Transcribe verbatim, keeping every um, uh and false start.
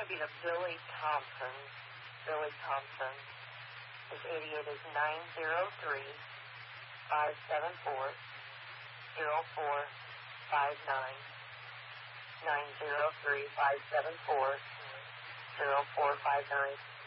be to Billy Thompson. Billy Thompson. His eighty-eight is nine zero three, five seven four, zero four five nine. nine zero three, five seven four, zero four five nine.